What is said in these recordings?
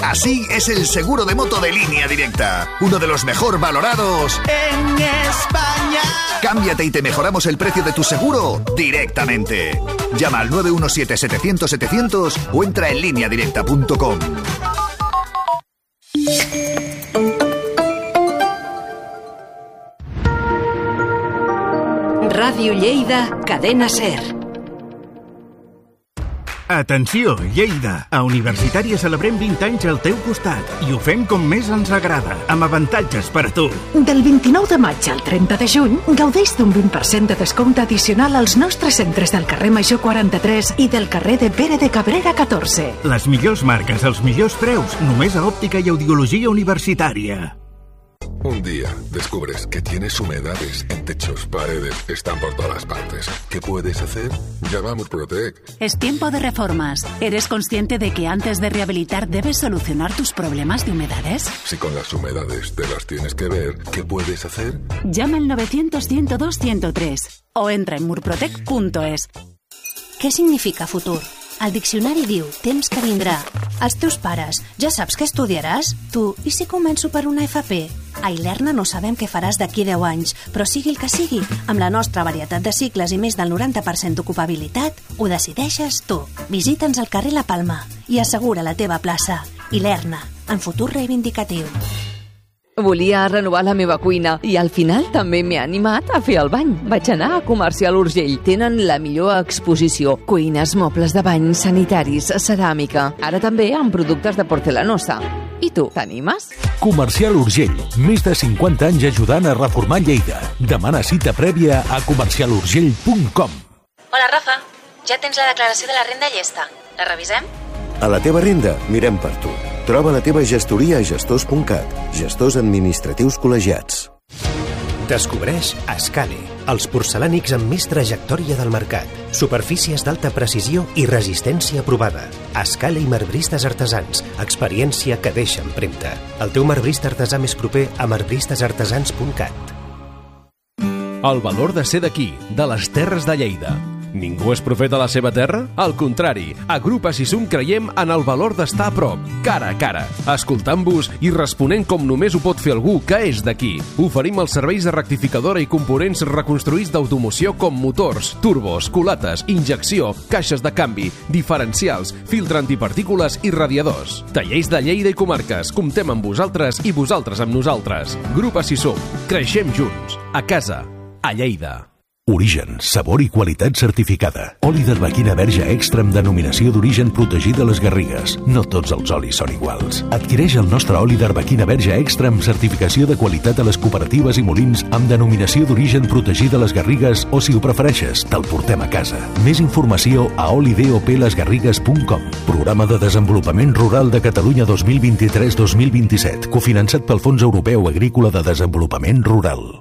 Así es el seguro de moto de Línea Directa, uno de los mejor valorados en España. Cámbiate y te mejoramos el precio de tu seguro directamente. Llama al 917-700-700 o entra en lineadirecta.com. Ràdio Lleida, Cadena SER. Atenció, Lleida! A Universitària celebrem 20 anys al teu costat i ho fem com més ens agrada, amb avantatges per a tu. Del 29 de maig al 30 de juny, gaudeix d'un 20% de descompte addicional als nostres centres del carrer Major 43 i del carrer de Pere de Cabrera 14. Les millors marques, els millors preus, només a Òptica i Audiologia Universitària. Un día descubres que tienes humedades en techos, paredes, están por todas partes. ¿Qué puedes hacer? Llama a Murprotec. Es tiempo de reformas. ¿Eres consciente de que antes de rehabilitar debes solucionar tus problemas de humedades? Si con las humedades te las tienes que ver, ¿qué puedes hacer? Llama al 900-102-103 o entra en murprotec.es. Què significa futur? El diccionari diu temps que vindrà. Els teus pares, ja saps què estudiaràs? Tu, i si començo per una FP? A Ilerna no sabem què faràs d'aquí 10 anys, però sigui el que sigui, amb la nostra varietat de cicles i més del 90% d'ocupabilitat, ho decideixes tu. Visita'ns al carrer La Palma i assegura la teva plaça. Ilerna, en futur reivindicatiu. Volia renovar la meva cuina i al final també m'he animat a fer el bany. Vaig anar a Comercial Urgell. Tenen la millor exposició. Cuines, mobles de bany, sanitaris, ceràmica. Ara també amb productes de porcelanosa. I tu, t'animes? Comercial Urgell. Més de 50 anys ajudant a reformar Lleida. Demana cita prèvia a comercialurgell.com. Hola, Rafa. Ja tens la declaració de la renda llesta. La revisem? A la teva renda, mirem per tu. Troba la teva gestoria a gestors.cat. Gestors administratius col·legiats. Descobreix Ascale, els porcelànics amb més trajectòria del mercat. Superfícies d'alta precisió i resistència provada. Ascale i marbristes artesans. Experiència que deixa empremta. El teu marbrista artesà més proper a marbristesartesans.cat. El valor de ser d'aquí, de les terres de Lleida. Ningú és profeta a la seva terra? Al contrari, a Grup Assisum creiem en el valor d'estar a prop, cara a cara, escoltant-vos i responent com només ho pot fer algú que és d'aquí. Oferim els serveis de rectificadora i components reconstruïts d'automoció com motors, turbos, culates, injecció, caixes de canvi, diferencials, filtre antipartícules i radiadors. Tallers de Lleida i comarques, comptem amb vosaltres i vosaltres amb nosaltres. Grup Assisum, creixem junts, a casa, a Lleida. Origen, sabor i qualitat certificada. Oli d'arlequina verge extra amb denominació d'origen protegida a les Garrigues. No tots els olis són iguals. Adquireix el nostre oli d'arlequina verge extra amb certificació de qualitat a les cooperatives i molins amb denominació d'origen protegida a les Garrigues o, si ho prefereixes, te'l portem a casa. Més informació a olidoplasgarrigues.com. Programa de Desenvolupament Rural de Catalunya 2023-2027, cofinançat pel Fons Europeu Agrícola de Desenvolupament Rural.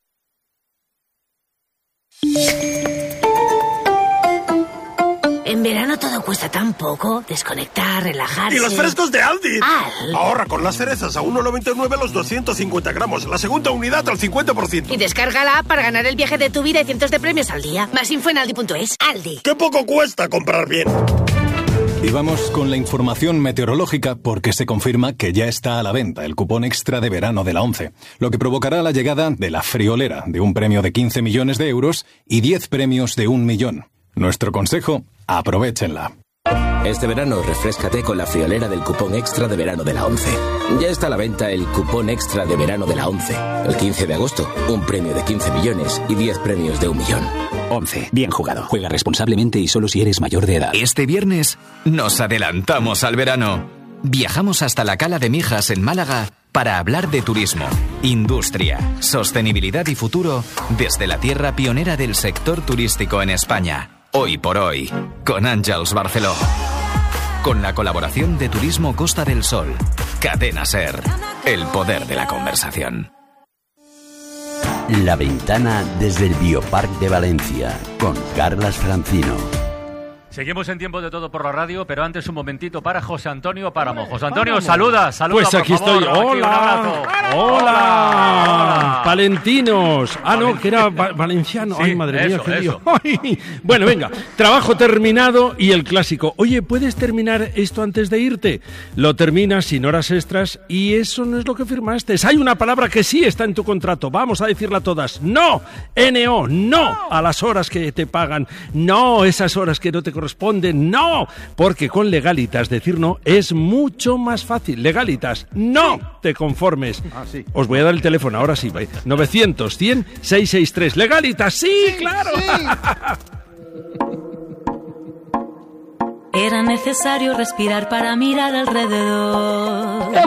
En verano todo cuesta tan poco. Desconectar, relajarse. ¡Y los frescos de Aldi! ¡Al! Ahorra con las cerezas a 1,99 los 250 gramos. La segunda unidad al 50%. Y descarga la app para ganar el viaje de tu vida y cientos de premios al día. Más info en aldi.es. Aldi. ¡Qué poco cuesta comprar bien! Y vamos con la información meteorológica porque se confirma que ya está a la venta el cupón extra de verano de la ONCE, lo que provocará la llegada de la friolera de un premio de 15 millones de euros y 10 premios de 1 millón. Nuestro consejo, aprovéchenla. Este verano refréscate con la friolera del cupón extra de verano de la ONCE. Ya está a la venta el cupón extra de verano de la ONCE. El 15 de agosto, un premio de 15 millones y 10 premios de 1 millón. ONCE. Bien jugado. Juega responsablemente y solo si eres mayor de edad. Este viernes nos adelantamos al verano. Viajamos hasta la Cala de Mijas en Málaga para hablar de turismo, industria, sostenibilidad y futuro desde la tierra pionera del sector turístico en España. Hoy por hoy, con Àngels Barceló. Con la colaboración de Turismo Costa del Sol. Cadena SER. El poder de la conversación. La ventana desde el Bioparc de Valencia, con Carlas Francino. Seguimos en Tiempo de Todo por la radio, pero antes un momentito para José Antonio Páramo. José Antonio, saluda, Pues aquí por favor. estoy. Hola. Hola. Palentinos. Ah, no, que era valenciano. Sí, ay, madre mía, eso, qué lío. eso. Ay. Bueno, venga. Trabajo terminado y el clásico. Oye, ¿puedes terminar esto antes de irte? Lo terminas sin horas extras y eso no es lo que firmaste. Hay una palabra que sí está en tu contrato. Vamos a decirla todas. No. N-O. No a las horas que te pagan. No esas horas que no te corresponden. No. Porque con Legalitas decir no es mucho más fácil. Legalitas, no te conformes. Sí. Os voy a dar el teléfono, ahora sí. 900-100-663. Legalitas, sí, claro. Sí. Era necesario respirar para mirar alrededor.